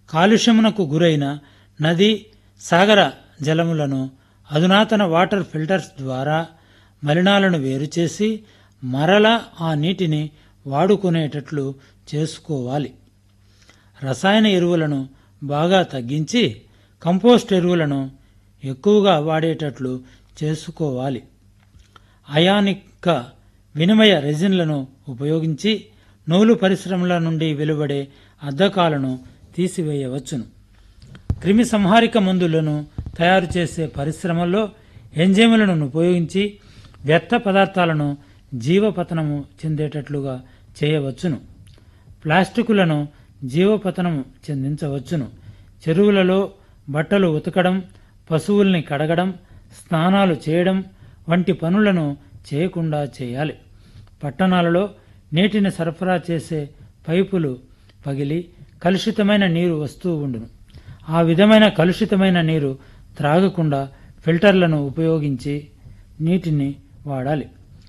కాలుష్యమునకు గురైన నది, సాగర జలములను అధునాతన వాటర్ ఫిల్టర్స్ ద్వారా మలినాలను వేరుచేసి మరలా ఆ నీటిని వాడుకునేటట్లు చేసుకోవాలి. రసాయన ఎరువులను బాగా తగ్గించి కంపోస్ట్ ఎరువులను ఎక్కువగా వాడేటట్లు చేసుకోవాలి. అయానిక వినిమయ రెజిన్లను ఉపయోగించి నూలు పరిశ్రమల నుండి వెలువడే అద్దకాలను తీసివేయవచ్చును. క్రిమి సంహారిక మందులను తయారు చేసే పరిశ్రమల్లో ఎంజైములను ఉపయోగించి వ్యర్థ పదార్థాలను జీవపతనము చెందేటట్లుగా చేయవచ్చును. ప్లాస్టికులను జీవపతనము చెందించవచ్చును. చెరువులలో బట్టలు ఉతకడం, పశువుల్ని కడగడం, స్నానాలు చేయడం వంటి పనులను చేయకుండా చేయాలి. పట్టణాలలో నీటిని సరఫరా చేసే పైపులు పగిలి కలుషితమైన నీరు వస్తూ ఉండును. ఆ విధమైన కలుషితమైన నీరు త్రాగకుండా ఫిల్టర్లను ఉపయోగించి నీటిని వాడాలి.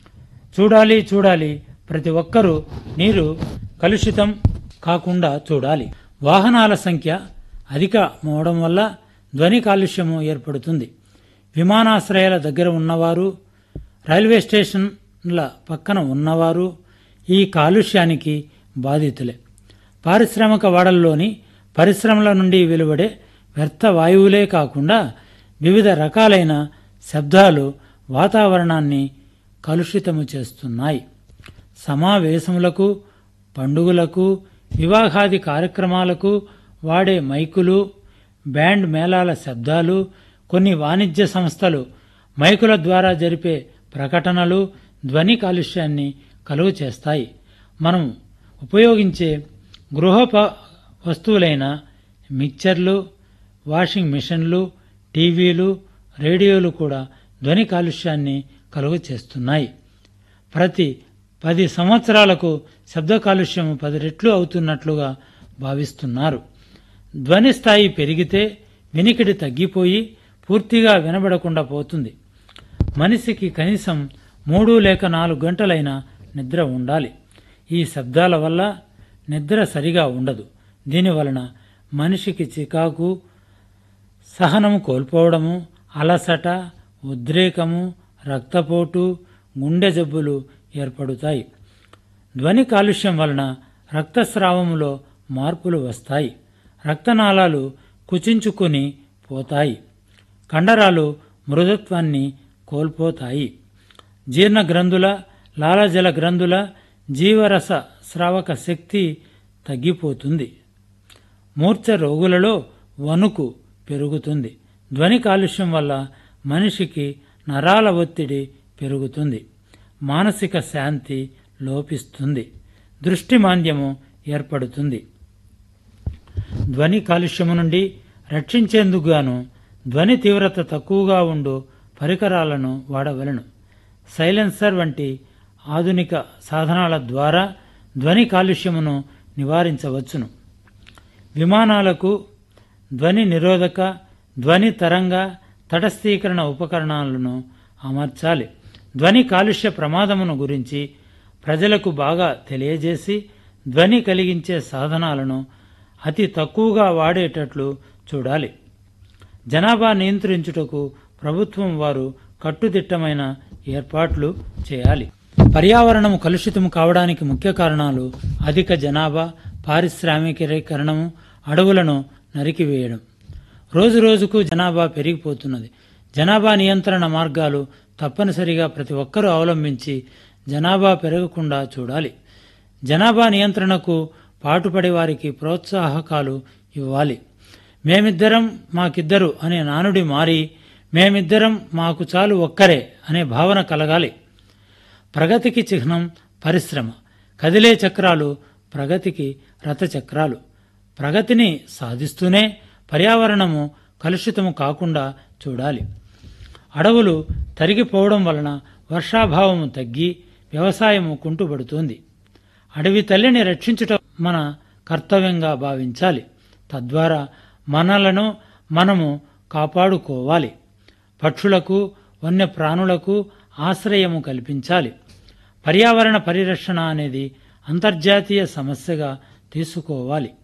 చూడాలి ప్రతి ఒక్కరూ నీరు కలుషితం కాకుండా చూడాలి. వాహనాల సంఖ్య అధికమవడం వల్ల ధ్వని కాలుష్యము ఏర్పడుతుంది. విమానాశ్రయాల దగ్గర ఉన్నవారు, రైల్వే స్టేషన్ల పక్కన ఉన్నవారు ఈ కాలుష్యానికి బాధితులే. పారిశ్రామిక వాడల్లోని పరిశ్రమల నుండి వెలువడే వ్యర్థ వాయువులే కాకుండా వివిధ రకాలైన శబ్దాలు వాతావరణాన్ని కలుషితము చేస్తున్నాయి. సమావేశములకు, పండుగలకు, వివాహాది కార్యక్రమాలకు వాడే మైకులు, బ్యాండ్ మేళాల శబ్దాలు, కొన్ని వాణిజ్య సంస్థలు మైకుల ద్వారా జరిపే ప్రకటనలు ధ్వని కాలుష్యాన్ని కలుగు చేస్తాయి. మనం ఉపయోగించే గృహోప వస్తువులైన మిక్చర్లు, వాషింగ్ మిషన్లు, టీవీలు, రేడియోలు కూడా ధ్వని కాలుష్యాన్ని కలుగు చేస్తున్నాయి. ప్రతి 10 సంవత్సరాలకు శబ్ద కాలుష్యం 10 రెట్లు అవుతున్నట్లుగా భావిస్తున్నారు. ధ్వని స్థాయి పెరిగితే వినికిడి తగ్గిపోయి పూర్తిగా వినబడకుండా పోతుంది. మనిషికి కనీసం 3 లేక 4 గంటలైనా నిద్ర ఉండాలి. ఈ శబ్దాల వల్ల నిద్ర సరిగా ఉండదు. దీనివలన మనిషికి చికాకు, సహనము కోల్పోవడము, అలసట, ఉద్రేకము, రక్తపోటు, గుండె జబ్బులు ఏర్పడుతాయి. ధ్వని కాలుష్యం వలన రక్తస్రావములో మార్పులు వస్తాయి. రక్తనాళాలు కుచించుకుని పోతాయి. కండరాలు మృదుత్వాన్ని కోల్పోతాయి. జీర్ణ గ్రంథుల, లాలాజల గ్రంథుల జీవరస స్రావక శక్తి తగ్గిపోతుంది. మూర్ఛ రోగులలో వణుకు పెరుగుతుంది. ధ్వని కాలుష్యం వల్ల మనిషికి నరాల ఒత్తిడి పెరుగుతుంది. మానసిక శాంతి లోపిస్తుంది. దృష్టి మాంద్యము ఏర్పడుతుంది. ధ్వని కాలుష్యము నుండి రక్షించేందుకు గాను ధ్వని తీవ్రత తక్కువగా ఉండు పరికరాలను వాడవలెను. సైలెన్సర్ వంటి ఆధునిక సాధనాల ద్వారా ధ్వని కాలుష్యమును నివారించవచ్చును. విమానాలకు ధ్వని నిరోధక, ధ్వని తరంగ, తటస్థీకరణ ఉపకరణాలను అమర్చాలి. ధ్వని కాలుష్య ప్రమాదమును గురించి ప్రజలకు బాగా తెలియజేసి ధ్వని కలిగించే సాధనాలను అతి తక్కువగా వాడేటట్లు చూడాలి. జనాభా నియంత్రించుటకు ప్రభుత్వం వారు కట్టుదిట్టమైన ఏర్పాట్లు చేయాలి. పర్యావరణము కలుషితం కావడానికి ముఖ్య కారణాలు అధిక జనాభా, పారిశ్రామికీకరణము, అడవులను నరికివేయడం. రోజురోజుకు జనాభా పెరిగిపోతున్నది. జనాభా నియంత్రణ మార్గాలు తప్పనిసరిగా ప్రతి ఒక్కరూ అవలంబించి జనాభా పెరగకుండా చూడాలి. జనాభా నియంత్రణకు పాటుపడే వారికి ప్రోత్సాహకాలు ఇవ్వాలి. మేమిద్దరం మాకిద్దరు అనే నానుడి మారి మేమిద్దరం మాకు చాలు ఒక్కరే అనే భావన కలగాలి. ప్రగతికి చిహ్నం పరిశ్రమ. కదిలే చక్రాలు ప్రగతికి రథచక్రాలు. ప్రగతిని సాధిస్తూనే పర్యావరణము కలుషితము కాకుండా చూడాలి. అడవులు తరిగిపోవడం వలన వర్షాభావము తగ్గి వ్యవసాయము కుంటుపడుతుంది. అడవి తల్లిని రక్షించుట మన కర్తవ్యంగా భావించాలి. తద్వారా మనలను మనము కాపాడుకోవాలి. పక్షులకు, వన్యప్రాణులకు ఆశ్రయము కల్పించాలి. పర్యావరణ పరిరక్షణ అనేది అంతర్జాతీయ సమస్యగా తీసుకోవాలి.